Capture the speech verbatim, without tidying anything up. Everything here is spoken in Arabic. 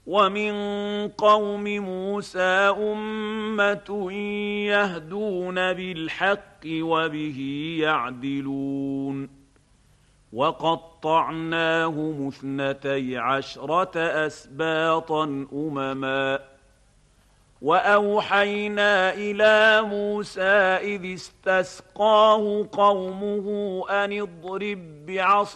ومن قوم موسى أمة يهدون بالحق وبه يعدلون وقطعناهم اثنتي عشرة أسباطا أمما وأوحينا إلى موسى إذ استسقاه قومه أن اضرب بعصاك